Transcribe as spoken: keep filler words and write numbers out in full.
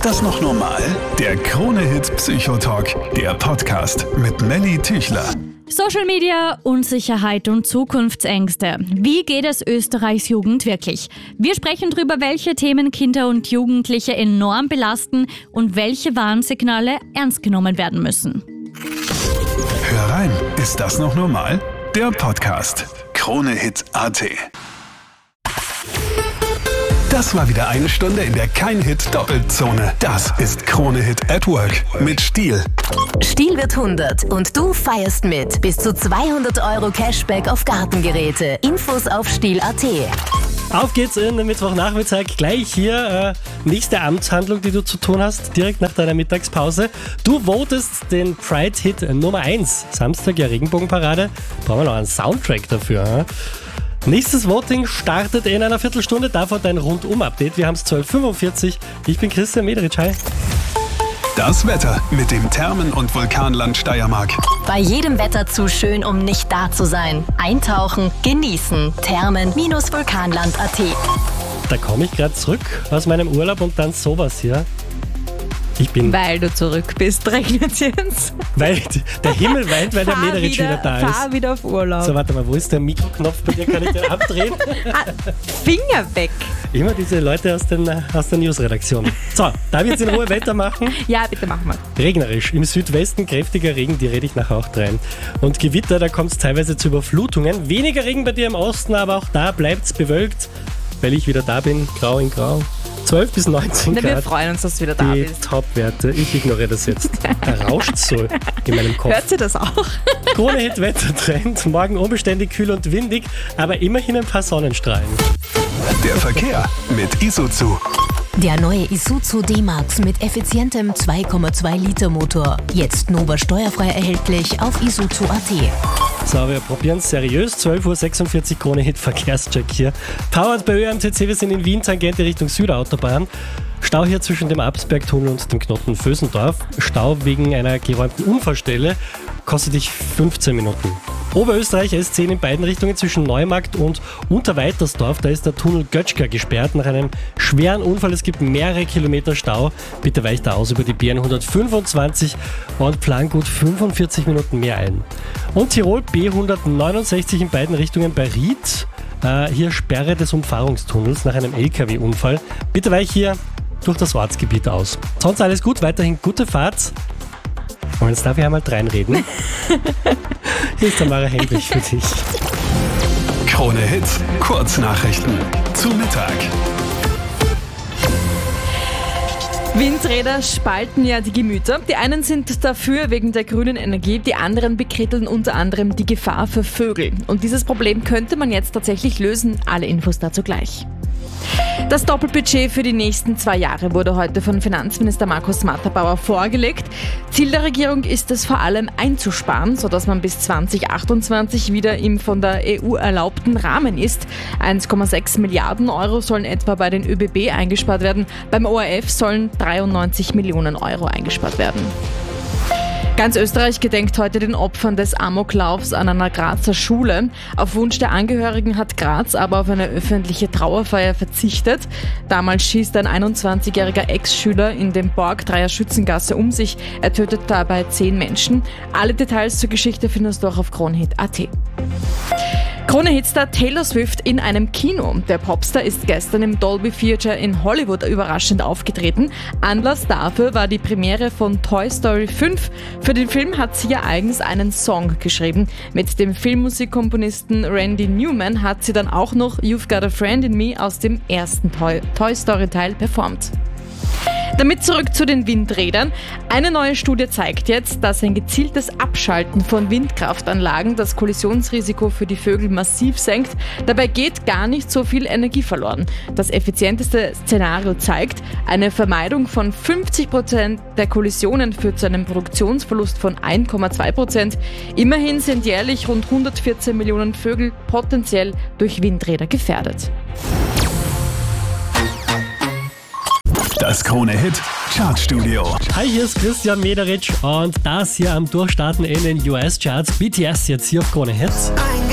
Ist das noch normal? Der Krone-Hit Psychotalk, der Podcast mit Melly Tüchler. Social Media, Unsicherheit und Zukunftsängste. Wie geht es Österreichs Jugend wirklich? Wir sprechen darüber, welche Themen Kinder und Jugendliche enorm belasten und welche Warnsignale ernst genommen werden müssen. Hör rein, ist das noch normal? Der Podcast. Krone-Hit Punkt at. Das war wieder eine Stunde in der Kein-Hit-Doppelzone. Das ist Krone-Hit at Work mit Stiel. Stiel wird hundert und du feierst mit. Bis zu zweihundert Euro Cashback auf Gartengeräte. Infos auf stiel Punkt at. Auf geht's in den Mittwochnachmittag. Gleich hier äh, nächste Amtshandlung, die du zu tun hast, direkt nach deiner Mittagspause. Du votest den Pride-Hit Nummer eins. Samstag, ja, Regenbogenparade. Brauchen wir noch einen Soundtrack dafür. Äh? Nächstes Voting startet in einer Viertelstunde. Davor dein Rundum-Update. Wir haben es zwölf Uhr fünfundvierzig. Ich bin Christian Mederitsch. Hi. Das Wetter mit dem Thermen- und Vulkanland Steiermark. Bei jedem Wetter zu schön, um nicht da zu sein. Eintauchen, genießen. Thermen-vulkanland Punkt at. Da komme ich gerade zurück aus meinem Urlaub und dann sowas hier. Ich bin... Weil du zurück bist, regnet es jetzt. Weil der Himmel weint, weil der Mederitsch wieder, wieder da ist. Fahr wieder auf Urlaub. So, warte mal, wo ist der Mikroknopf bei dir? Kann ich den abdrehen? Finger weg. Immer diese Leute aus, den, aus der Newsredaktion. So, darf ich jetzt in Ruhe weitermachen? Ja, bitte mach mal. Regnerisch. Im Südwesten kräftiger Regen, die rede ich nachher auch rein. Und Gewitter, da kommt es teilweise zu Überflutungen. Weniger Regen bei dir im Osten, aber auch da bleibt es bewölkt, weil ich wieder da bin, grau in grau. zwölf bis neunzehn Na, Grad. Wir freuen uns, dass du wieder da die bist. Top-Werte. Ich ignoriere das jetzt. Da rauscht so in meinem Kopf. Hört sie das auch? Krone-Hit-Wettertrend. Morgen unbeständig kühl und windig, aber immerhin ein paar Sonnenstrahlen. Der Verkehr mit Isuzu. Der neue Isuzu D-Max mit effizientem zwei Komma zwei Liter Motor. Jetzt Nova steuerfrei erhältlich auf isuzu Punkt at. So, wir probieren es seriös. zwölf Uhr sechsundvierzig Krone-Hit Verkehrscheck hier. Powered bei Ö M T C, wir sind in Wien, Tangente Richtung Südautobahn. Stau hier zwischen dem Absbergtunnel und dem Knoten Vösendorf. Stau wegen einer geräumten Unfallstelle. Kostet dich fünfzehn Minuten. Oberösterreich S zehn in beiden Richtungen zwischen Neumarkt und Unterweitersdorf. Da ist der Tunnel Götschger gesperrt nach einem schweren Unfall. Es gibt mehrere Kilometer Stau. Bitte weicht da aus über die B N hundertfünfundzwanzig und plan gut fünfundvierzig Minuten mehr ein. Und Tirol B hundertneunundsechzig in beiden Richtungen bei Ried. Äh, hier Sperre des Umfahrungstunnels nach einem L K W-Unfall. Bitte weich hier durch das Ortsgebiet aus. Sonst alles gut, weiterhin gute Fahrt. Und jetzt darf ich einmal reinreden. Hier ist Tamara Hendrich für dich. Krone-Hit Kurznachrichten zum Mittag. Windräder spalten ja die Gemüter. Die einen sind dafür wegen der grünen Energie, die anderen bekritteln unter anderem die Gefahr für Vögel. Und dieses Problem könnte man jetzt tatsächlich lösen. Alle Infos dazu gleich. Das Doppelbudget für die nächsten zwei Jahre wurde heute von Finanzminister Markus Matterbauer vorgelegt. Ziel der Regierung ist es vor allem einzusparen, sodass man bis zwanzig achtundzwanzig wieder im von der E U erlaubten Rahmen ist. eins Komma sechs Milliarden Euro sollen etwa bei den Ö B B eingespart werden. Beim O R F sollen dreiundneunzig Millionen Euro eingespart werden. Ganz Österreich gedenkt heute den Opfern des Amoklaufs an einer Grazer Schule. Auf Wunsch der Angehörigen hat Graz aber auf eine öffentliche Trauerfeier verzichtet. Damals schießt ein einundzwanzigjähriger Ex-Schüler in dem Borgdreier Schützengasse um sich. Er tötet dabei zehn Menschen. Alle Details zur Geschichte findest du auch auf Krone-Hit Punkt at. Krone-Hitstar Taylor Swift in einem Kino. Der Popstar ist gestern im Dolby Theatre in Hollywood überraschend aufgetreten. Anlass dafür war die Premiere von Toy Story fünf. Für den Film hat sie ja eigens einen Song geschrieben. Mit dem Filmmusikkomponisten Randy Newman hat sie dann auch noch You've Got a Friend in Me aus dem ersten Toy, Toy Story Teil performt. Damit zurück zu den Windrädern. Eine neue Studie zeigt jetzt, dass ein gezieltes Abschalten von Windkraftanlagen das Kollisionsrisiko für die Vögel massiv senkt. Dabei geht gar nicht so viel Energie verloren. Das effizienteste Szenario zeigt, eine Vermeidung von fünfzig Prozent der Kollisionen führt zu einem Produktionsverlust von eins Komma zwei Prozent. Immerhin sind jährlich rund hundertvierzehn Millionen Vögel potenziell durch Windräder gefährdet. Das Krone-Hit Chartstudio. Hi, hier ist Christian Mederitsch und das hier am Durchstarten in den U S-Charts. B T S jetzt hier auf Krone-Hits.